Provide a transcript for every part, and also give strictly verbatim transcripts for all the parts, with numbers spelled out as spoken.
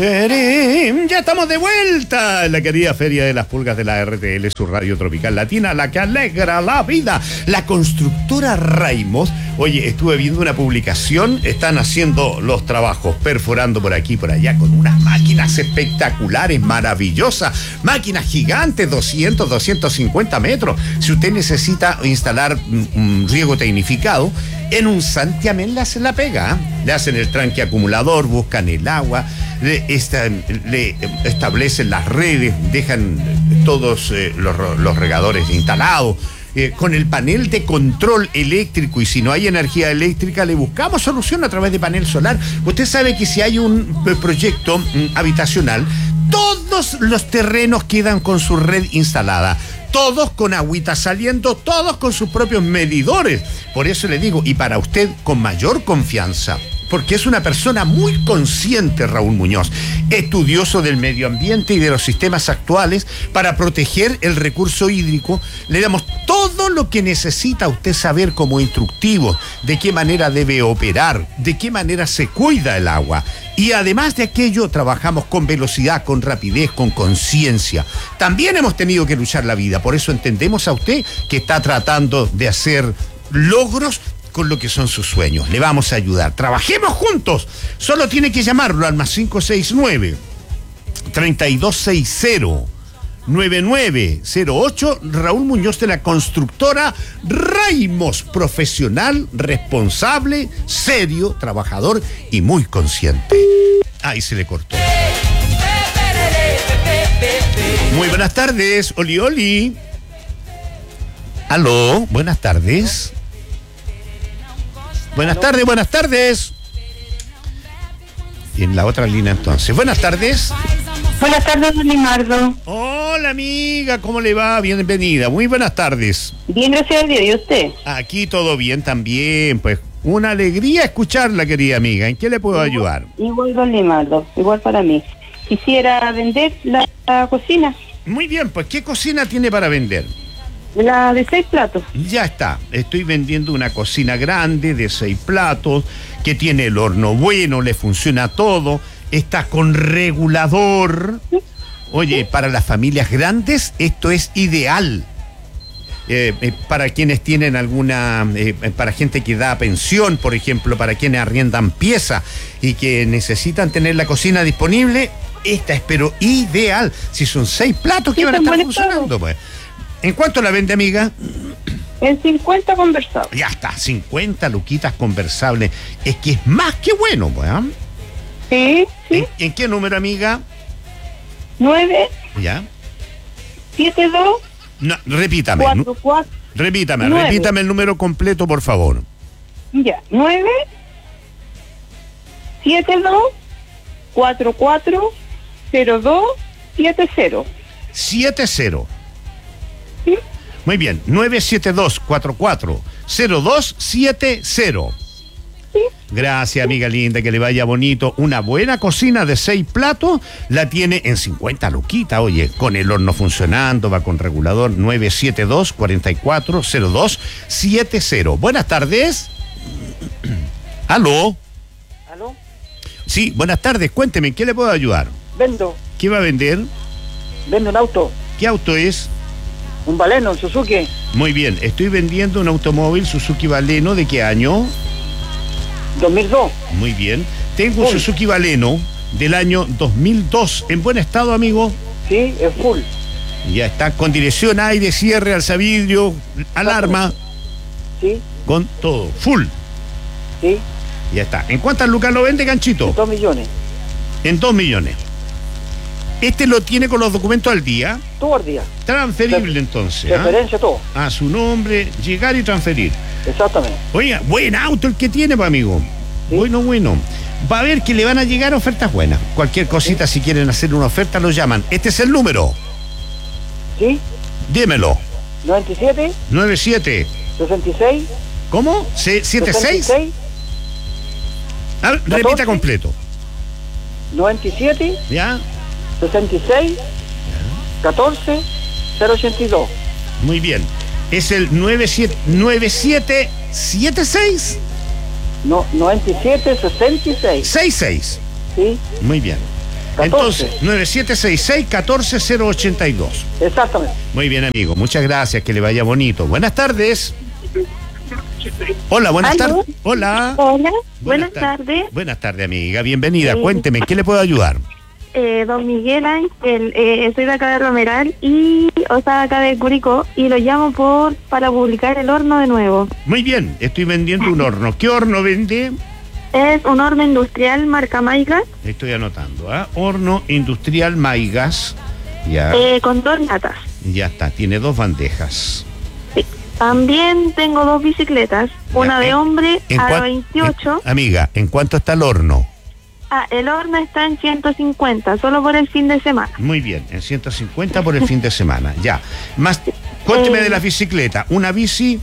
Ya estamos de vuelta en la querida Feria de las Pulgas de la R T L, su radio tropical latina, la que alegra la vida. La constructora Raimos, oye, estuve viendo una publicación, están haciendo los trabajos, perforando por aquí y por allá con unas máquinas espectaculares, maravillosas, máquinas gigantes, doscientos, doscientos cincuenta metros. Si usted necesita instalar un riego tecnificado, en un santiamén le hacen la pega, ¿eh? Le hacen el tranque acumulador, buscan el agua, le, esta, le establecen las redes, dejan todos eh, los, los regadores instalados, eh, con el panel de control eléctrico, y si no hay energía eléctrica le buscamos solución a través de panel solar. Usted sabe que si hay un proyecto mm, habitacional, todos los terrenos quedan con su red instalada, todos con agüita saliendo, todos con sus propios medidores. Por eso le digo, y para usted con mayor confianza, porque es una persona muy consciente, Raúl Muñoz, estudioso del medio ambiente y de los sistemas actuales para proteger el recurso hídrico. Le damos todo lo que necesita usted saber como instructivo, de qué manera debe operar, de qué manera se cuida el agua. Y además de aquello, trabajamos con velocidad, con rapidez, con conciencia. También hemos tenido que luchar la vida, por eso entendemos a usted que está tratando de hacer logros con lo que son sus sueños. Le vamos a ayudar. Trabajemos juntos. Solo tiene que llamarlo al más cinco seis nueve, treinta y dos sesenta, nueve nueve cero ocho. Raúl Muñoz, de la constructora Raimos, profesional, responsable, serio, trabajador y muy consciente. Ahí se le cortó. Muy buenas tardes, Oli Oli. Aló, buenas tardes. Buenas ¿Aló? tardes, buenas tardes. Y en la otra línea entonces. Buenas tardes. Buenas tardes, don Limardo. Hola amiga, ¿cómo le va? Bienvenida, muy buenas tardes. Bien, gracias a Dios. ¿Y usted? Aquí todo bien también, pues una alegría escucharla, querida amiga. ¿En qué le puedo ayudar? Igual, don Limardo, igual para mí. Quisiera vender la, la cocina, Muy bien, pues ¿qué cocina tiene para vender? la de seis platos. Ya está, estoy vendiendo una cocina grande de seis platos, que tiene el horno bueno, le funciona todo, está con regulador. Oye, para las familias grandes esto es ideal. Eh, eh, para quienes tienen alguna, eh, para gente que da pensión, por ejemplo, para quienes arriendan pieza y que necesitan tener la cocina disponible, esta es pero ideal. Si son seis platos que Sí, van a está en estar buen funcionando, estado. pues. ¿En cuánto la vende, amiga? En cincuenta conversados. Ya está, cincuenta luquitas conversables. Es que es más que bueno, pues. ¿Ah? Sí, sí. ¿En, en qué número, amiga? nueve, Ya. siete, dos, No, repítame. cuatro, nu- cuatro. repítame, nueve. repítame el número completo, por favor. Ya, nueve, siete, dos, cuatro, cuatro, cero, dos, siete, cero. siete cero. ¿Sí? Muy bien, nueve siete dos cuatro cuatro cero dos siete cero. Sí. Gracias, amiga linda, que le vaya bonito. Una buena cocina de seis platos la tiene en cincuenta luquitas, oye, con el horno funcionando, va con regulador. Nueve siete dos cuatro cuatro cero dos siete cero. Buenas tardes. ¿Aló? ¿Aló? Sí, buenas tardes, cuénteme, ¿en qué le puedo ayudar? Vendo, ¿Qué va a vender? vendo un auto, ¿Qué auto es? un Baleno, un Suzuki, Muy bien, estoy vendiendo un automóvil Suzuki Baleno. ¿De qué año? dos mil dos. Muy bien. Tengo un Uy. Suzuki Baleno del año dos mil dos. ¿En buen estado, amigo? Sí, es full. Ya está, con dirección, aire, cierre, alzavidrio, alarma, Sí, con todo. Full. sí, Ya está. ¿En cuántas lucas lo vende, Ganchito? dos millones. En dos millones. Este lo tiene con los documentos al día. Todo el día. Transferible, entonces. ¿ah? Referencia, todo. A su nombre, llegar y transferir. Exactamente. Oiga, buen auto el que tiene, pa' amigo. Sí. Bueno, bueno. Va a ver que le van a llegar ofertas buenas. Cualquier cosita, si quieren hacer una oferta, lo llaman. Este es el número. Sí, Dímelo. noventa y siete, nueve siete. sesenta y seis, ¿Cómo? ¿Se- ¿siete seis? sesenta y seis, A ver, repita catorce. completo. noventa y siete, ¿Ya? sesenta y seis, catorce, cero ochenta y dos. Muy bien. Es el nueve siete nueve siete siete seis No, noventa y siete, sesenta y seis. seis seis. Sí, Muy bien. Entonces, nueve siete seis seis, uno cuatro cero ocho dos. Exactamente. Muy bien, amigo. Muchas gracias. Que le vaya bonito. Buenas tardes. Hola, buenas tardes. Hola. Hola, buenas tardes. Buenas tardes, amiga. Bienvenida. Eh, Cuénteme, ¿en qué le puedo ayudar? Eh, don Miguel Ángel, eh, soy de acá de Romeral y, o sea, acá de Curicó, y lo llamo por para publicar el horno de nuevo. Muy bien, estoy vendiendo un horno. ¿Qué horno vende? Es un horno industrial marca Maigas. Estoy anotando, ¿ah? Horno industrial Maigas. Ya. Eh, con dos latas. Ya está, tiene dos bandejas. Sí. También tengo dos bicicletas, Ya. una de ¿En- hombre en a cuán- veintiocho. en- amiga, ¿en cuánto está el horno? Ah, el horno está en ciento cincuenta, solo por el fin de semana. Muy bien, en ciento cincuenta por el fin de semana. Ya. Más, cuénteme Eh, de las bicicletas. Una bici.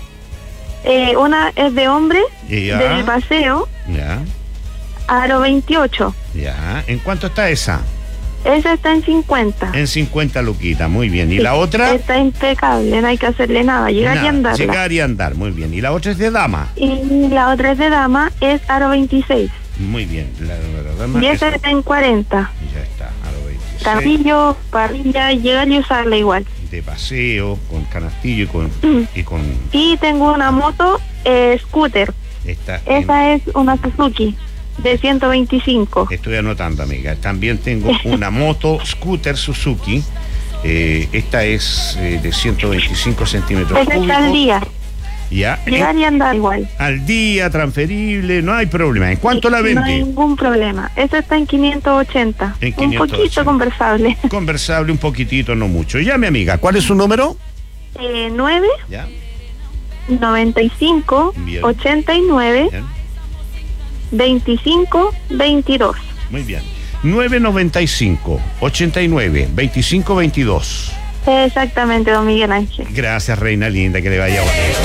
Eh, una es de hombre, Ya. del paseo, Ya, aro veintiocho. ya. ¿En cuánto está esa? Esa está en cincuenta. En cincuenta luquitas, muy bien. ¿Y la otra? Está impecable, no hay que hacerle nada, llegar Nada, y andarla. Llegar y andar, muy bien. ¿Y la otra es de dama? Y la otra es de dama, es aro veintiséis. Muy bien. La, la- la dama Y esa es- está en cuarenta. Ya está, a los veintiséis. Canastillo, parrilla, llegar y usarla igual. De paseo, con canastillo y con... Y con Y tengo una moto eh, scooter. esta, en- Esa es una Suzuki de ciento veinticinco. estoy anotando, amiga. También tengo una moto scooter Suzuki. Eh, esta es eh, de ciento veinticinco centímetros Esa está al cúbicos. día. Ya. Llegar eh, y andar igual. al día, transferible, no hay problema. ¿En cuánto la No hay vende? ningún problema. Esa está en quinientos ochenta. En Un quinientos ochenta. poquito conversable. Conversable un poquitito, no mucho. Ya, mi amiga, ¿cuál es su número? Eh, nueve, Ya. noventa y cinco, Bien. ochenta y nueve, Bien. veinticinco, veintidós. Muy bien. nueve noventa y cinco, ochenta y nueve, veinticinco, veintidós. Exactamente, don Miguel Ángel. Gracias, reina linda, que le vaya bonito.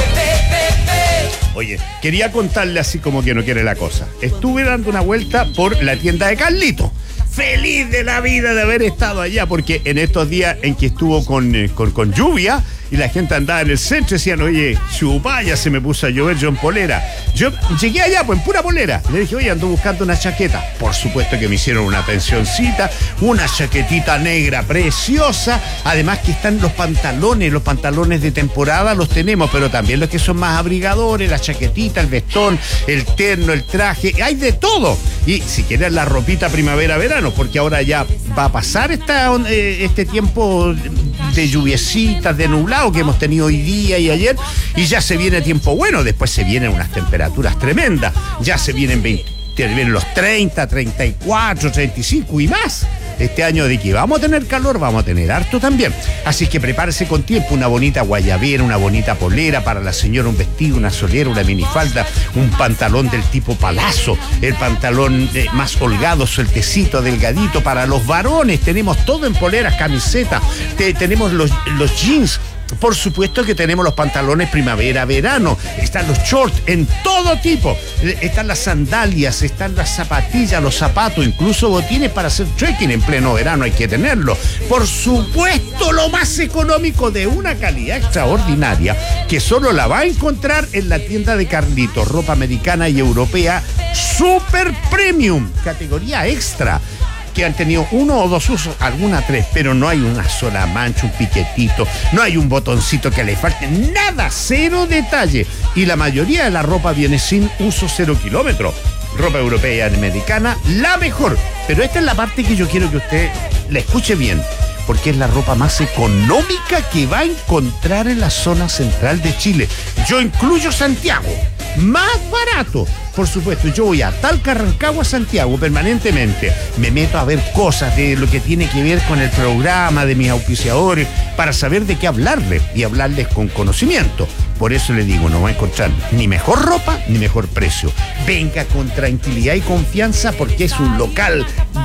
Oye, quería contarle así como que no quiere la cosa. Estuve dando una vuelta por la tienda de Carlito. Feliz de la vida de haber estado allá, porque en estos días en que estuvo con, eh, con, con lluvia y la gente andaba en el centro, decían, oye, chupaya, se me puso a llover yo en polera. Yo llegué allá, pues en pura polera. Le dije, oye, ando buscando una chaqueta. Por supuesto que me hicieron una pensioncita, una chaquetita negra preciosa. Además que están los pantalones, los pantalones de temporada los tenemos, pero también los que son más abrigadores, la chaquetita, el vestón, el terno, el traje, hay de todo. Y si quieres la ropita primavera-verano, porque ahora ya va a pasar esta, eh, este tiempo de lluviecitas, de nublado que hemos tenido hoy día y ayer, y ya se viene tiempo bueno. Después se vienen unas temperaturas tremendas, ya se vienen veinte, se vienen los treinta, treinta y cuatro, treinta y cinco y más. Este año de que vamos a tener calor, vamos a tener harto también. Así que prepárese con tiempo, una bonita guayabera, una bonita polera para la señora, un vestido, una solera, una minifalda, un pantalón del tipo palazo, el pantalón eh, más holgado, sueltecito, delgadito. Para los varones tenemos todo en poleras, camisetas, te, tenemos los, los jeans. Por supuesto que tenemos los pantalones primavera-verano, están los shorts en todo tipo, están las sandalias, están las zapatillas, los zapatos, incluso botines para hacer trekking en pleno verano, hay que tenerlo. Por supuesto, lo más económico, de una calidad extraordinaria, que solo la va a encontrar en la tienda de Carlitos, ropa americana y europea super premium, categoría extra, que han tenido uno o dos usos, alguna tres, pero no hay una sola mancha, un piquetito, no hay un botoncito que le falte, nada, cero detalle. Y la mayoría de la ropa viene sin uso, cero kilómetros. Ropa europea y americana, la mejor. Pero esta es la parte que yo quiero que usted la escuche bien, porque es la ropa más económica que va a encontrar en la zona central de Chile. Yo incluyo Santiago, más barato. Por supuesto, yo voy a Talca, Rancagua, Santiago permanentemente. Me meto a ver cosas de lo que tiene que ver con el programa de mis auspiciadores para saber de qué hablarles y hablarles con conocimiento. Por eso le digo, no va a encontrar ni mejor ropa ni mejor precio. Venga con tranquilidad y confianza, porque es un local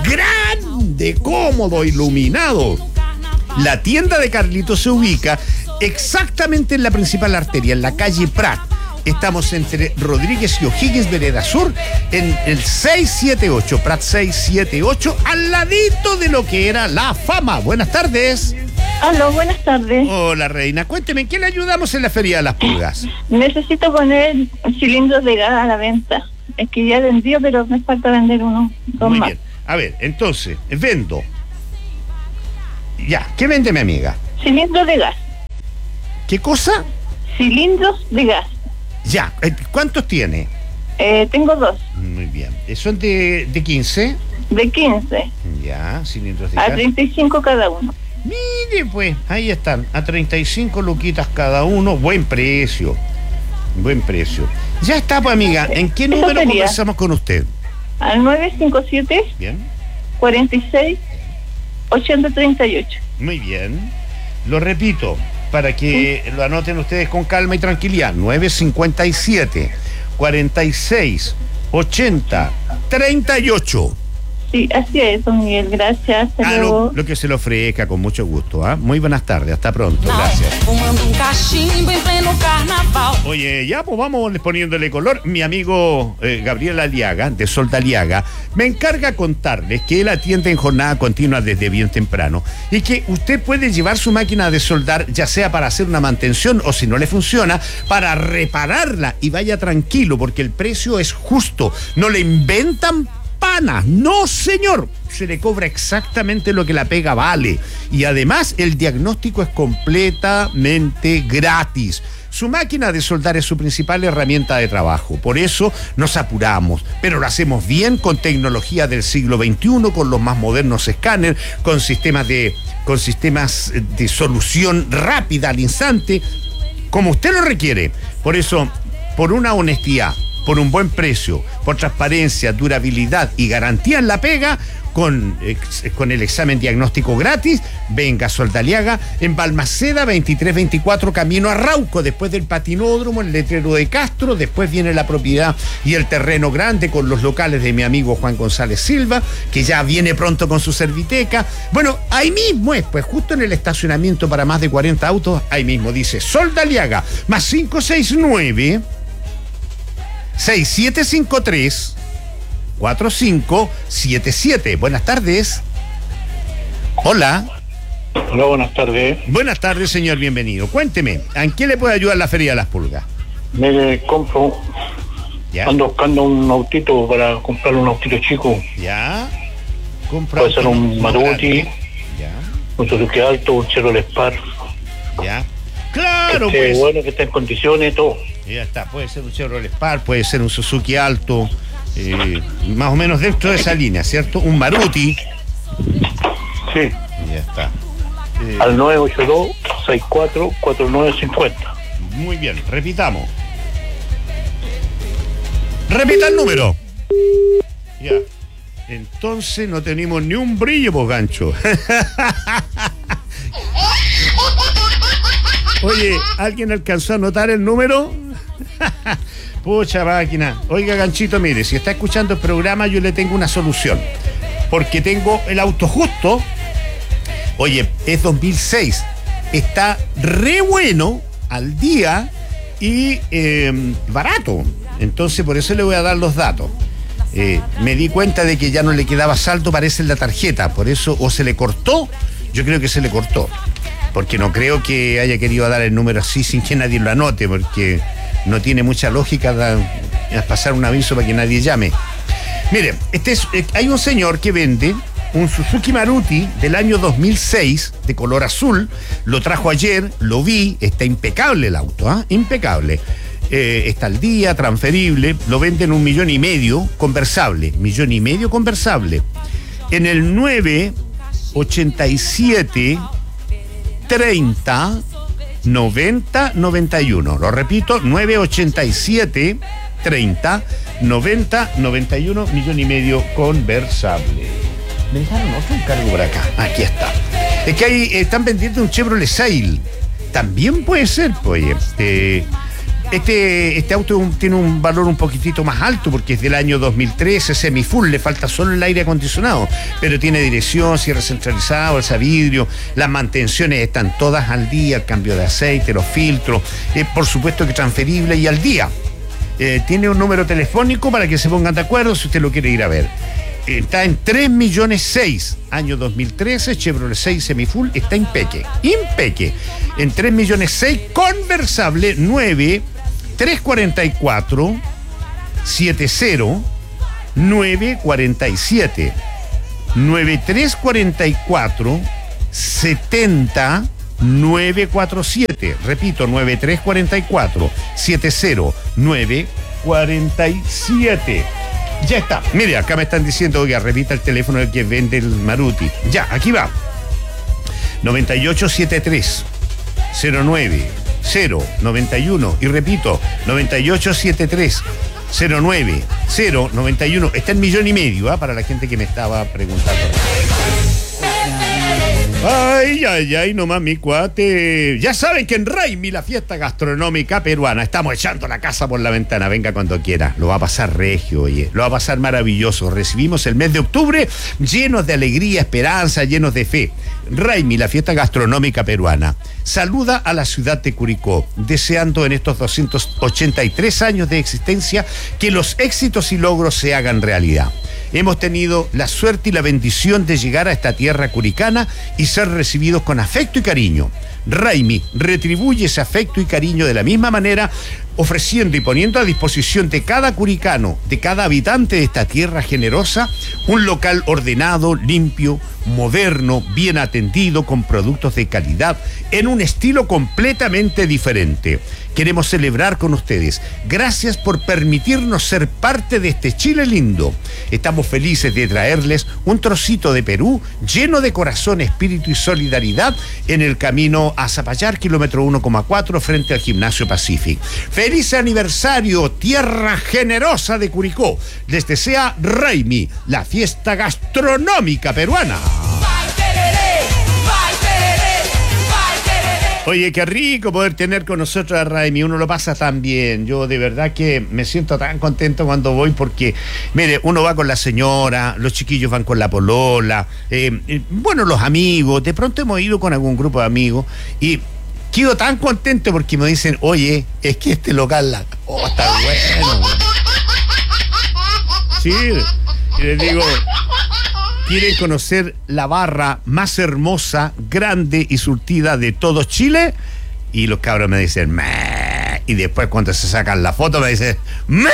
grande, cómodo, iluminado. La tienda de Carlitos se ubica exactamente en la principal arteria, en la calle Prat. Estamos entre Rodríguez y O'Higgins, vereda sur, en el seiscientos setenta y ocho, Prat seiscientos setenta y ocho, al ladito de lo que era La Fama. Buenas tardes. Aló, buenas tardes. Hola, reina. Cuénteme, ¿en qué le ayudamos en la Feria de las Pulgas? Necesito poner cilindros de gas a la venta. Es que ya he vendido, pero me falta vender uno, dos Muy más. bien. A ver, entonces, vendo. Ya, ¿qué vende mi amiga? Cilindros de gas. ¿Qué cosa? Cilindros de gas. Ya, ¿cuántos tiene? Eh, tengo dos. Muy bien. ¿Son de, de quince? De quince. Ya, cilindros de A gas. treinta y cinco cada uno. Mire, pues, ahí están, a treinta y cinco luquitas cada uno, buen precio, buen precio. Ya está, pues, amiga, ¿en qué Eso número sería. conversamos con usted? Al nueve cinco siete, Bien, cuarenta y seis, ochenta treinta y ocho. muy bien. Lo repito, para que lo anoten ustedes con calma y tranquilidad. nueve cinco siete, cuarenta y seis, ochenta treinta y ocho. Sí, así es, don Miguel, gracias. Hasta Ah, luego. lo, lo que se le ofrezca, con mucho gusto. ¿Ah? Muy buenas tardes, hasta pronto, gracias. Fumando um cachimbo em pleno carnaval. Oye, ya pues vamos poniéndole color. Mi amigo eh, Gabriel Aliaga, de Soldaliaga, me encarga contarles que él atiende en jornada continua desde bien temprano y que usted puede llevar su máquina de soldar, ya sea para hacer una mantención o si no le funciona, para repararla, y vaya tranquilo porque el precio es justo. No le inventan panas, no señor, se le cobra exactamente lo que la pega vale, y además el diagnóstico es completamente gratis. Su máquina de soldar es su principal herramienta de trabajo, por eso nos apuramos, pero lo hacemos bien con tecnología del siglo veintiuno, con los más modernos escáneres, con sistemas de, con sistemas de solución rápida al instante, como usted lo requiere. Por eso, por una honestidad, por un buen precio, por transparencia, durabilidad y garantía en la pega, con, eh, con el examen diagnóstico gratis, venga a Soldaliaga, en Balmaceda veintitrés veinticuatro, camino a Rauco, después del patinódromo, el letrero de Castro, después viene la propiedad y el terreno grande con los locales de mi amigo Juan González Silva, que ya viene pronto con su serviteca. Bueno, ahí mismo es, pues justo en el estacionamiento para más de cuarenta autos, ahí mismo dice Soldaliaga, más cinco seis nueve seis siete cinco tres, cuatro cinco siete siete. Buenas tardes. Hola. Hola, buenas tardes. Buenas tardes, señor, bienvenido. Cuénteme, ¿en qué le puede ayudar la Feria de las Pulgas? Me compro, ¿Ya? ando buscando un autito para comprar un autito chico. ¿Ya? Compra Puede ser un Maruti, Ya, un Suzuki Alto, un Chevrolet Spark. ya. Claro, que esté pues. bueno, que esté en condiciones, todo. Ya está, puede ser un Chevrolet Spark, puede ser un Suzuki Alto, eh, más o menos dentro de esa línea, ¿cierto? Un Maruti. Sí. Ya está. Eh, Al nueve ocho dos, seis cuatro, cuatro nueve cinco cero. Muy bien, repitamos. Repita el número. Ya. Entonces no tenemos ni un brillo, pues, gancho. Oye, ¿alguien alcanzó a anotar el número? Pucha máquina. Oiga, ganchito, mire, si está escuchando el programa, yo le tengo una solución. Porque tengo el auto justo. Oye, es dos mil seis. Está re bueno, al día y eh, barato. Entonces, por eso le voy a dar los datos. Eh, me di cuenta de que ya no le quedaba saldo, parece, en la tarjeta. Por eso, o se le cortó, yo creo que se le cortó. Porque no creo que haya querido dar el número así sin que nadie lo anote, porque no tiene mucha lógica dar, pasar un aviso para que nadie llame. Mire, este es, eh, hay un señor que vende un Suzuki Maruti del año dos mil seis, de color azul, lo trajo ayer, lo vi, está impecable el auto, ¿ah? ¿eh? Impecable. Eh, está al día, transferible, lo venden un millón y medio, conversable, millón y medio conversable. En el nueve ochenta y siete treinta noventa noventa y uno. Lo repito, nueve ochenta y siete treinta noventa noventa y uno, millón y medio conversable. Me dejaron otro encargo por acá. Aquí está. Es que ahí están vendiendo un Chevrolet Sail. También puede ser, pues, este, este, este auto un, tiene un valor un poquitito más alto porque es del año dos mil trece, semifull, le falta solo el aire acondicionado, pero tiene dirección, cierre centralizado, bolsa vidrio, las mantenciones están todas al día, el cambio de aceite, los filtros, eh, por supuesto que transferible y al día. Eh, tiene un número telefónico para que se pongan de acuerdo si usted lo quiere ir a ver. Está en tres millones seis, año dos mil trece, Chevrolet seis semifull, está impeque, impeque, en tres millones seis, conversable, nueve tres cuatro cuatro siete cero nueve cuatro siete, nueve tres cuatro cuatro siete cero nueve cuatro siete. Repito, nueve tres cuatro cuatro siete cero nueve cuatro siete. Ya está. Mire, acá me están diciendo, oiga, repita el teléfono del que vende el Maruti. Ya, aquí va. noventa y ocho setenta y tres cero nueve cero noventa y uno. Y repito, noventa y ocho setenta y tres cero nueve cero noventa y uno. Está en millón y medio, ¿eh? Para la gente que me estaba preguntando. Ay, ay, ay, nomás mi cuate. Ya saben que en Raimi, la fiesta gastronómica peruana, estamos echando la casa por la ventana. Venga cuando quiera. Lo va a pasar regio, oye. Lo va a pasar maravilloso. Recibimos el mes de octubre llenos de alegría, esperanza, llenos de fe. Raimi, la fiesta gastronómica peruana, saluda a la ciudad de Curicó, deseando en estos doscientos ochenta y tres años de existencia que los éxitos y logros se hagan realidad. Hemos tenido la suerte y la bendición de llegar a esta tierra curicana y ser recibidos con afecto y cariño. Raimi retribuye ese afecto y cariño de la misma manera, ofreciendo y poniendo a disposición de cada curicano, de cada habitante de esta tierra generosa, un local ordenado, limpio, moderno, bien atendido, con productos de calidad, en un estilo completamente diferente. Queremos celebrar con ustedes. Gracias por permitirnos ser parte de este Chile lindo. Estamos felices de traerles un trocito de Perú lleno de corazón, espíritu y solidaridad en el camino a Zapallar, kilómetro uno coma cuatro, frente al Gimnasio Pacific. ¡Feliz aniversario, tierra generosa de Curicó! Les desea Raimi, la fiesta gastronómica peruana. Oye, qué rico poder tener con nosotros a Raimi, uno lo pasa tan bien. Yo de verdad que me siento tan contento cuando voy porque, mire, uno va con la señora, los chiquillos van con la polola, eh, eh, bueno, los amigos, de pronto hemos ido con algún grupo de amigos y quedo tan contento porque me dicen, oye, es que este local, la... oh, está bueno. Sí, y les digo... ¿Quieren conocer la barra más hermosa, grande y surtida de todo Chile? Y los cabros me dicen, meh. Y después cuando se sacan la foto me dicen, meh.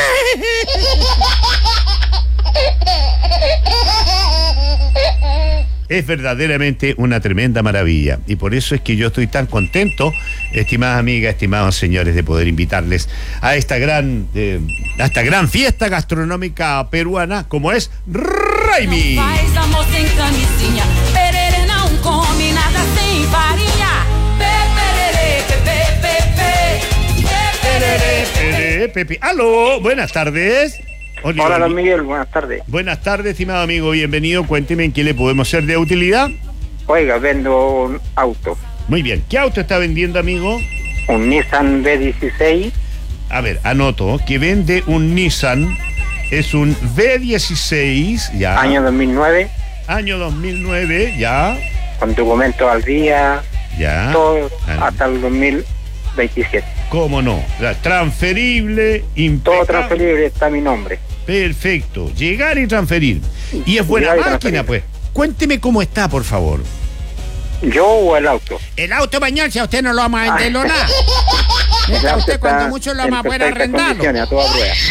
Es verdaderamente una tremenda maravilla. Y por eso es que yo estoy tan contento, estimadas amigas, estimados señores, de poder invitarles a esta gran, eh, a esta gran fiesta gastronómica peruana como es Raimi. Faz amor sem camisinha, perere não come nada sem farinha. Peperere, pepe, pepe, peperere, Pepe, Pepe. Aló, buenas tardes. Hola, Hola, don Miguel, buenas tardes. Buenas tardes, estimado amigo, bienvenido. Cuénteme en qué le podemos ser de utilidad. Oiga, vendo un auto, Muy bien, ¿qué auto está vendiendo, amigo? un Nissan B dieciséis, A ver, anoto que vende un Nissan, es un B dieciséis, ya. año dos mil nueve, Año dos mil nueve, ya. con documentos al día, Ya. todo Ah, hasta el dos mil veintisiete. ¿Cómo no? La transferible, impecable. Todo transferible, está mi nombre. Perfecto. Llegar y transferir. Y es buena Llegar y máquina, transferir. pues. Cuénteme cómo está, por favor. ¿Yo o el auto? El auto, mañana, si a usted no lo vamos a venderlo nada. El Está auto usted está cuando mucho lo en vamos a poder perfectas arrendarlo. condiciones, a toda prueba.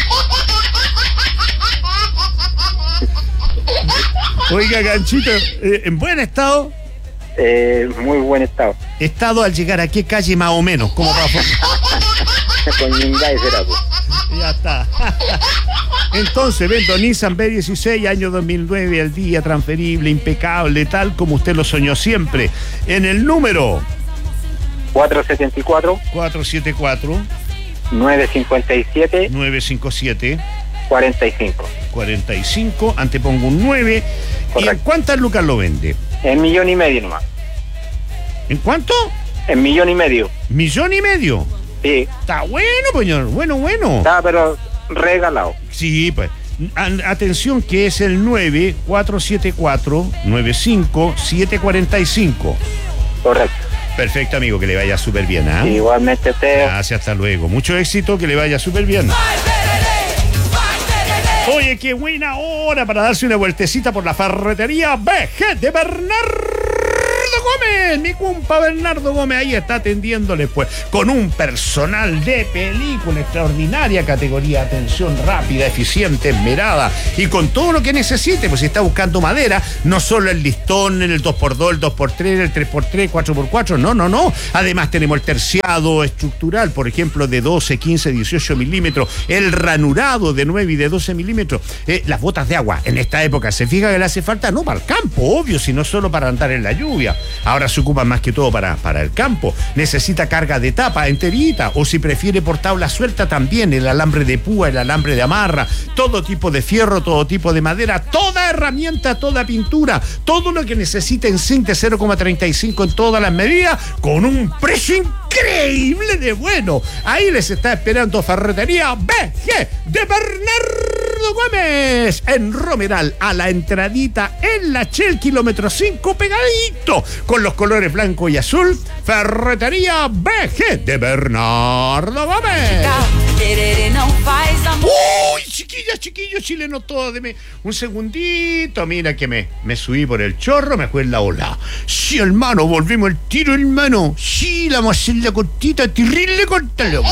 Oiga, Ganchito, eh, ¿en buen estado? Eh, muy buen estado. Estado al llegar a qué calle más o menos, como para... Con Yungay será, pues. Ya está. Entonces, vendo Nissan B dieciséis, año dos mil nueve, al día, transferible, impecable, tal como usted lo soñó siempre. En el número cuatrocientos setenta y cuatro, cuatro siete cuatro, novecientos cincuenta y siete, nueve cinco siete, cuarenta y cinco. cuarenta y cinco, antepongo un nueve. ¿Y en Correcto. cuántas lucas lo vende? En millón y medio nomás. ¿En cuánto? En millón y medio. ¿Millón y medio? Sí, Está bueno, señor. Bueno, bueno. está pero regalado. Sí, pues. An- atención que es el nueve cuatro siete cuatro, nueve cinco siete cuatro cinco. Correcto. Perfecto, amigo, que le vaya súper bien, ¿ah? Igualmente usted. Gracias, hasta luego. Mucho éxito, que le vaya súper bien. Oye, qué buena hora para darse una vueltecita por la ferretería B G de Bernardo Gómez, mi compa Bernardo Gómez, ahí está atendiéndole pues, con un personal de película extraordinaria, categoría atención rápida, eficiente, esmerada, y con todo lo que necesite, pues si está buscando madera, no solo el listón, el dos por dos, el dos por tres, el tres por tres, cuatro por cuatro, no, no, no. Además tenemos el terciado estructural, por ejemplo, de doce, quince, dieciocho milímetros, el ranurado de nueve y de doce milímetros, eh, las botas de agua. En esta época, ¿se fija que le hace falta? No, para el campo, obvio, sino solo para andar en la lluvia. Ahora se ocupan más que todo para, para el campo. Necesita carga de tapa enterita, o si prefiere por tabla suelta también, el alambre de púa, el alambre de amarra, todo tipo de fierro, todo tipo de madera, toda herramienta, toda pintura, todo lo que necesita en zinc de cero coma treinta y cinco en todas las medidas, con un precio increíble de bueno. Ahí les está esperando Ferretería B G de Bernardo Gómez, en Romeral, a la entradita en la Shell, kilómetro cinco, pegadito, con los colores blanco y azul. Ferretería B G de Bernardo Gómez. Uy, chiquillas, chiquillos, chilenos todos, deme un segundito. Mira que me, me subí por el chorro, me fue en la ola. Sí, hermano, volvimos el tiro, hermano. Sí, la vamos a hacer la cortita, terrible corta, loco.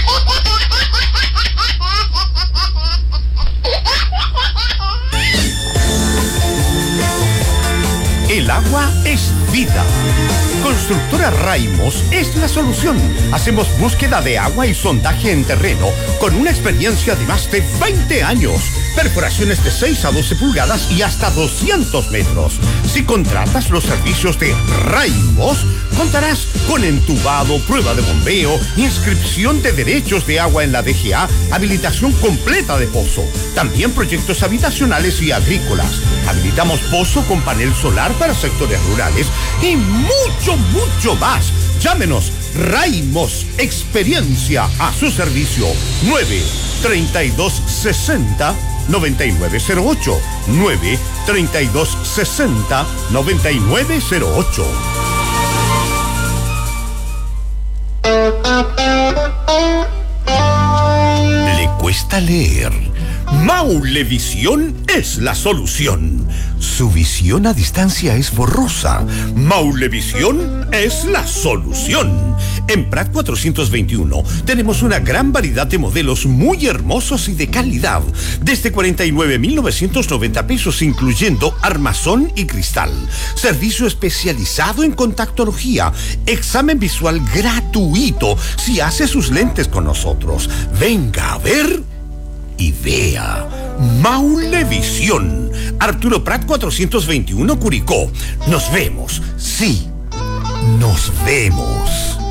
El agua es vida. Constructora Raimos es la solución. Hacemos búsqueda de agua y sondaje en terreno con una experiencia de más de veinte años. Perforaciones de seis a doce pulgadas y hasta doscientos metros. Si contratas los servicios de Raimos, contarás con entubado, prueba de bombeo, inscripción de derechos de agua en la D G A, habilitación completa de pozo. También proyectos habitacionales y agrícolas. Habilitamos pozo con panel solar para sectores rurales y mucho, mucho más. Llámenos. Raimos, experiencia a su servicio. nueve treinta y dos sesenta noventa y nueve cero ocho. nueve treinta y dos sesenta noventa y nueve cero ocho. ¿Le cuesta leer? Maulevisión es la solución. Su visión a distancia es borrosa. Maulevisión es la solución. En Prat cuatrocientos veintiuno tenemos una gran variedad de modelos muy hermosos y de calidad. Desde cuarenta y nueve mil novecientos noventa pesos, incluyendo armazón y cristal. Servicio especializado en contactología. Examen visual gratuito si hace sus lentes con nosotros. Venga a ver y vea. Maulevisión. Arturo Prat cuatrocientos veintiuno, Curicó. Nos vemos. Sí, nos vemos.